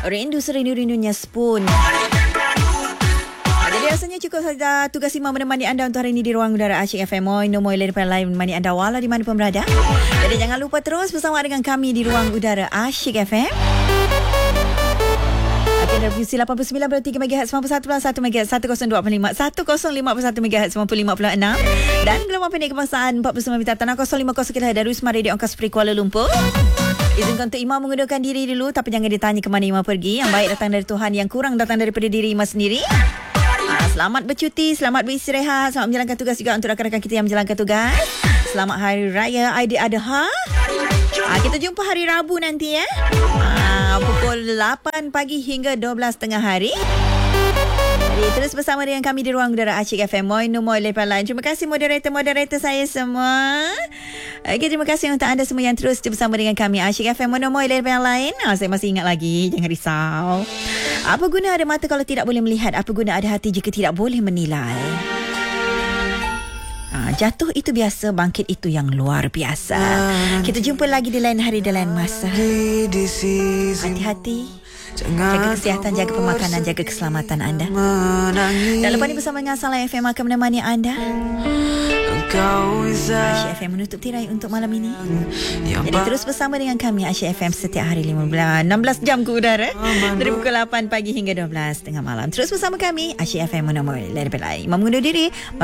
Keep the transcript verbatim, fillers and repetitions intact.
Rindu serindu-rindunya Spoon. Jadi rasanya cukup saja tugas Imam menemani anda untuk hari ini di ruang udara Asyik F M. Nombor daripada lain menemani anda walau di mana pun berada. Jadi jangan lupa terus bersama dengan kami di ruang udara Asyik F M. Okey, dari frekuensi lapan puluh sembilan perpuluhan tiga megahertz, sembilan puluh satu perpuluhan satu megahertz, seratus dua puluh lima, seratus lima puluh satu megahertz, sembilan puluh lima perpuluhan enam dan gelombang pendek kebangsaan empat puluh sembilan meter tanah kosong lima kosong kilohertz dari Wisma Radio Angkasa Puri Kuala Lumpur. Izinkan untuk Imam mengundurkan diri dulu, tapi jangan ditanya ke mana Imam pergi. Yang baik datang dari Tuhan, yang kurang datang daripada diri Imam sendiri. Selamat bercuti, selamat beristirahat, selamat menjalankan tugas juga untuk rakan-rakan kita yang menjalankan tugas. Selamat Hari Raya Aidiladha. Ha, kita jumpa hari Rabu nanti ya. Ha, pukul lapan pagi hingga dua belas tengah hari. Jadi terus bersama dengan kami di ruang udara Asyik F M. Moin Numoy Lepas Lain. Terima kasih moderator-moderator saya semua. Okay, terima kasih untuk anda semua yang terus bersama dengan kami Asyik F M. Moin Numoy Lepas Lain. Ha, saya masih ingat lagi, jangan risau. Apa guna ada mata kalau tidak boleh melihat? Apa guna ada hati jika tidak boleh menilai? Ha, jatuh itu biasa, bangkit itu yang luar biasa. Kita jumpa lagi di lain hari, di lain masa. Hati-hati. Jaga kesihatan, jaga pemakanan, jaga keselamatan anda. Dan lepas ni bersama dengan Salah F M akan menemani anda. Asyik F M menutup tirai untuk malam ini. Jadi terus bersama dengan kami Asyik F M setiap hari lima belas, enam belas jam ke udara dari pukul lapan pagi hingga dua belas tengah malam. Terus bersama kami Asyik F M menemui Lerby Lai. Mengundur diri.